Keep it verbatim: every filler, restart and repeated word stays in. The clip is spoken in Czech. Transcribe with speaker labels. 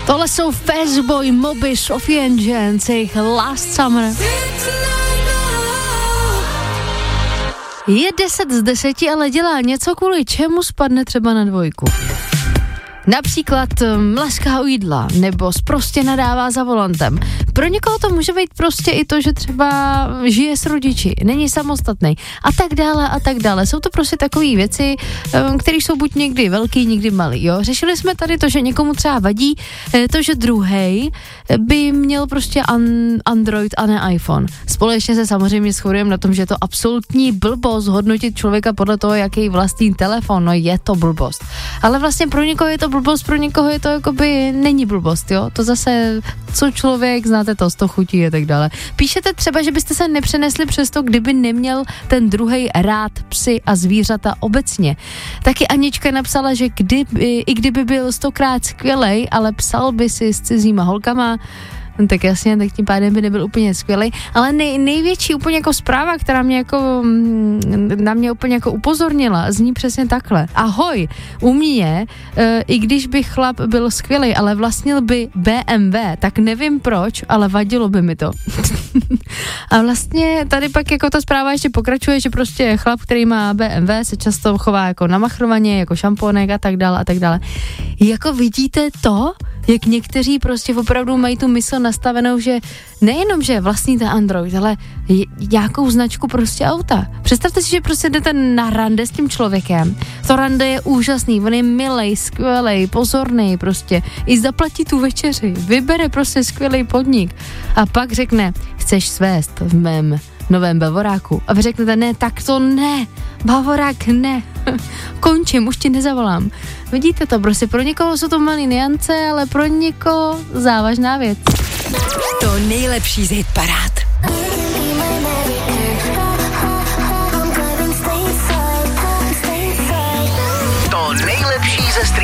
Speaker 1: Tohle jsou Fastboy, Moby, Sophie and Jens, jejich Last Summer. Je deset z deseti, ale dělá něco, kvůli čemu spadne třeba na dvojku. Například mleská u jídla, nebo prostě nadává za volantem. Pro někoho to může být prostě i to, že třeba žije s rodiči, není samostatný a tak dále a tak dále. Jsou to prostě takové věci, které jsou buď někdy velký, někdy malý. Jo? Řešili jsme tady to, že někomu třeba vadí to, že druhej by měl prostě an- Android a ne iPhone. Společně se samozřejmě shodujeme na tom, že je to absolutní blbost hodnotit člověka podle toho, jaký vlastní telefon, no je to blbost. Ale vlastně pro někoho je to blbost, pro někoho je to jakoby není blbost, jo? To zase, co člověk, znáte to, z toho chutí a tak dále. Píšete třeba, že byste se nepřenesli přes to, kdyby neměl ten druhej rád psy a zvířata obecně. Taky Anička napsala, že kdyby, i kdyby byl stokrát skvělej, ale psal by si s cizíma holkama, no tak jasně, tak tím pádem by nebyl úplně skvělej, ale nej, největší úplně jako zpráva, která mě jako na mě úplně jako upozornila, zní přesně takhle. Ahoj, u mě, e, i když by chlap byl skvělej, ale vlastnil by bé em vé, tak nevím proč, ale vadilo by mi to. A vlastně tady pak jako ta zpráva ještě pokračuje, že prostě chlap, který má bé em vé, se často chová jako namachrovaně, jako šampónek a tak dále a tak dále. Jako vidíte to, jak někteří prostě opravdu mají tu mysl nastavenou, že nejenom, že vlastníte Android, ale jakou značku prostě auta. Představte si, že prostě jdete na rande s tím člověkem. To rande je úžasný, on je milej, skvělej, pozorný prostě. I zaplatí tu večeři, vybere prostě skvělej podnik. A pak řekne, chceš svést v mém novém Bavoráku. A vy řeknete, ne, tak to ne, Bavorák ne, končím, už ti nezavolám. Vidíte to, prostě pro někoho jsou to malý niance, ale pro někoho závažná věc.
Speaker 2: To nejlepší z hitparád. To nejlepší ze streamu.